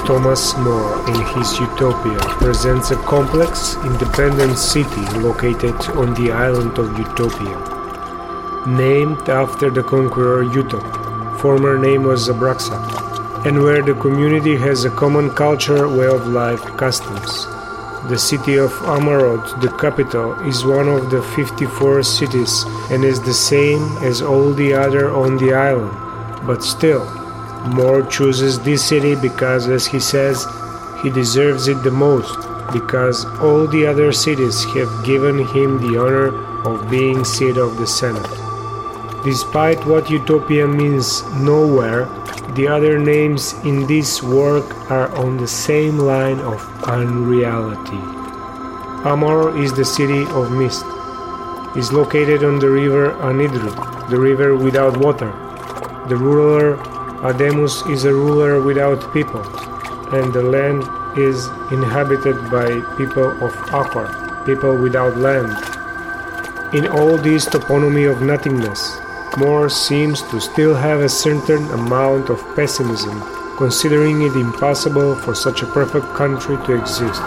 Thomas More, in his Utopia, presents a complex, independent city located on the island of Utopia, named after the conqueror Utop. Former name was Abraxa, and where the community has a common culture, way of life, customs. The city of Amarot, the capital, is one of the 54 cities and is the same as all the other on the island. But still, More chooses this city because, as he says, he deserves it the most, because all the other cities have given him the honor of being seat of the Senate. Despite what Utopia means nowhere, the other names in this work are on the same line of unreality. Amor is the city of mist. It is located on the river Anidru, the river without water. The ruler Ademus is a ruler without people, and the land is inhabited by people of Akhor, people without land. In all this toponymy of nothingness, More seems to still have a certain amount of pessimism, considering it impossible for such a perfect country to exist.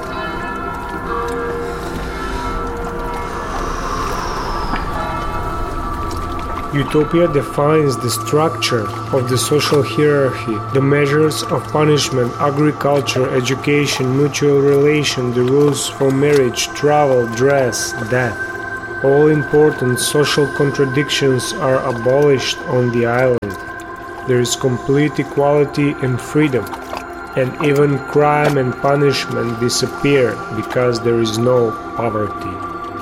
Utopia defines the structure of the social hierarchy, the measures of punishment, agriculture, education, mutual relation, the rules for marriage, travel, dress, death. All important social contradictions are abolished on the island. There is complete equality and freedom, and even crime and punishment disappear because there is no poverty.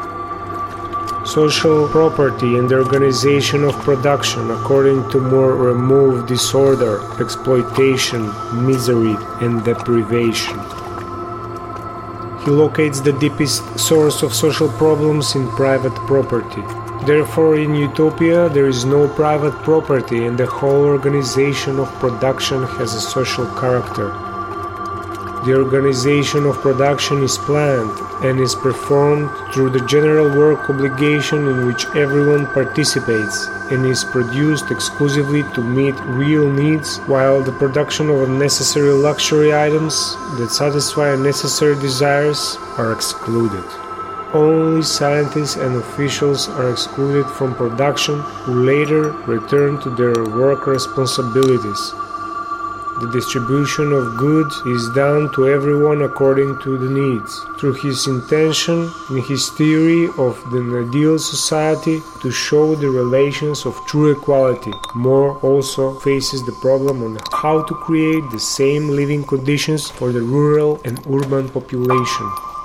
Social property and the organization of production according to More remove disorder, exploitation, misery, and deprivation. He locates the deepest source of social problems in private property. Therefore, in Utopia, there is no private property and the whole organization of production has a social character. The organization of production is planned and is performed through the general work obligation in which everyone participates and is produced exclusively to meet real needs, while the production of unnecessary luxury items that satisfy unnecessary desires are excluded. Only scientists and officials are excluded from production who later return to their work responsibilities. The distribution of goods is done to everyone according to the needs, through his intention in his theory of the ideal society to show the relations of true equality. More also faces the problem on how to create the same living conditions for the rural and urban population.